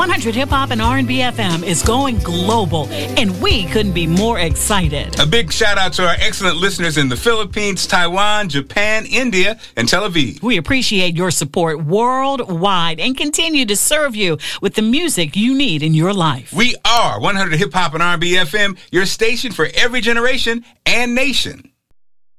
100 Hip Hop and R&B FM is going global, and we couldn't be more excited. A big shout out to our excellent listeners in the Philippines, Taiwan, Japan, India, and Tel Aviv. We appreciate your support worldwide and continue to serve you with the music you need in your life. We are 100 Hip Hop and R&B FM, your station for every generation and nation.